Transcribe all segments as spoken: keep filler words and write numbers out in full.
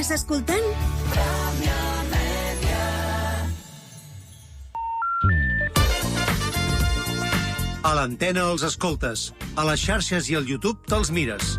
Estàs escoltant? A l'antena els escoltes. A les xarxes i al YouTube te'ls mires.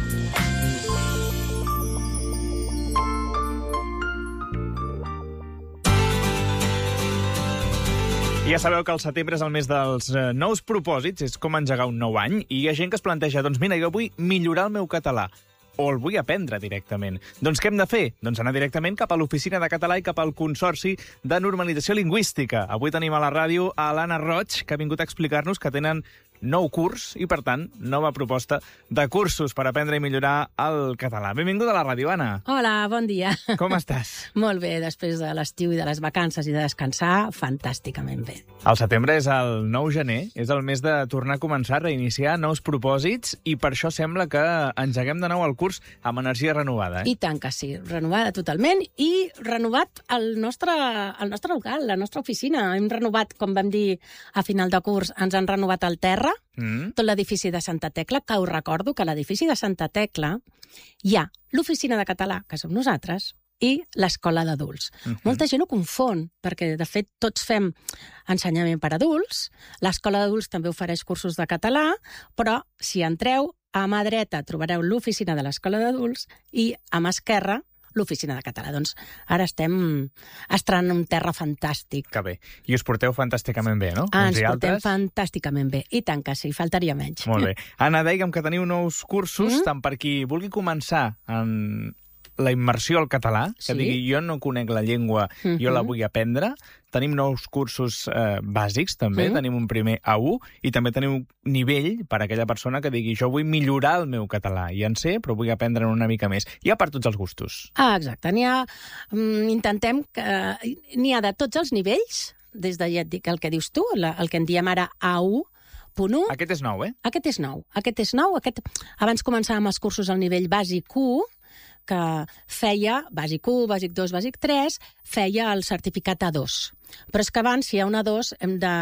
Ja sabeu que el setembre és el mes dels eh, nous propòsits, és com engegar un nou any, i hi ha gent que es planteja, doncs mira, jo vull millorar el meu català, o el vull aprendre directament. Doncs què hem de fer? Doncs anar directament cap a l'Oficina de Català i cap al Consorci de Normalització Lingüística. Avui tenim a la ràdio a l'Anna Roig, que ha vingut a explicar-nos que tenen nou curs i, per tant, nova proposta de cursos per aprendre i millorar el català. Benvinguda a la ràdio, Anna. Hola, bon dia. Com estàs? Molt bé, després de l'estiu i de les vacances i de descansar, fantàsticament bé. El setembre és el nou gener, és el mes de tornar a començar, reiniciar nous propòsits, i per això sembla que engeguem de nou el curs amb energia renovada. Eh? I tant que sí, renovada totalment, i renovat el nostre, el nostre local, la nostra oficina. Hem renovat, com vam dir a final de curs, ens han renovat el terra, Mm. tot l'edifici de Santa Tecla, que us recordo que a l'edifici de Santa Tecla hi ha l'oficina de català, que som nosaltres, i l'escola d'adults. Uh-huh. Molta gent ho confon, perquè de fet tots fem ensenyament per adults, l'escola d'adults també ofereix cursos de català, però si entreu, a mà dreta trobareu l'oficina de l'escola d'adults i a mà esquerra l'oficina de català. Doncs ara estem estrenant un terra fantàstic. Que bé. I us porteu fantàsticament bé, no? Ah, ens portem altres? fantàsticament bé. I tant que sí, faltaria menys. Molt bé. Anna, dèiem que teniu nous cursos, mm? tant per qui vulgui començar en la immersió al català, que sí? digui jo no conec la llengua, mm-hmm. jo la vull aprendre. Tenim nous cursos eh, bàsics, també. Mm. Tenim un primer A u i també tenim un nivell per a aquella persona que digui jo vull millorar el meu català. Ja en sé, però vull aprendre una mica més. Hi ha per tots els gustos. Ah, exacte. N'hi ha, um, intentem que n'hi ha de tots els nivells, des de, ja et dic, el que dius tu, la, el que en diem ara A u, punt u. Aquest és nou, eh? Aquest és nou. Aquest és nou. Aquest... Abans començàvem els cursos al nivell bàsic u, que feia, bàsic u, bàsic dos, bàsic tres, feia el certificat A dos. Però és que abans, si hi ha un A dos, hem de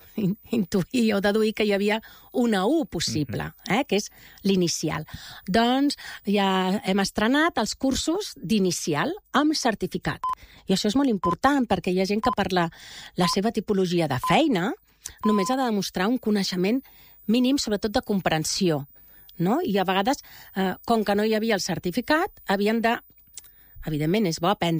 intuir o deduir que hi havia un A u possible, eh, que és l'inicial. Doncs ja hem estrenat els cursos d'inicial amb certificat. I això és molt important, perquè hi ha gent que per la, la seva tipologia de feina només ha de demostrar un coneixement mínim, sobretot de comprensió. No? I a vegades, eh, com que no hi havia el certificat, havien de... Evidentment, és bo aprendre